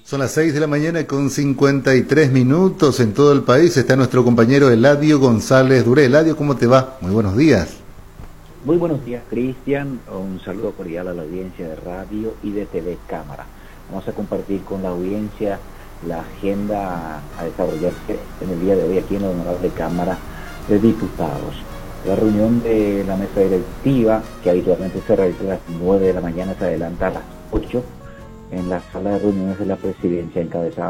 Son las 6 de la mañana con 53 minutos en todo el país. Está nuestro compañero Eladio González Duré. Eladio, ¿cómo te va? Muy buenos días. Muy buenos días, Cristian. Un saludo cordial a la audiencia de radio y de TV Cámara. Vamos a compartir con la audiencia la agenda a desarrollarse en el día de hoy aquí en la Honorable Cámara de Diputados. La reunión de la mesa directiva, que habitualmente se realiza a las 9 de la mañana, se adelanta a las 8 en la sala de reuniones de la presidencia encabezada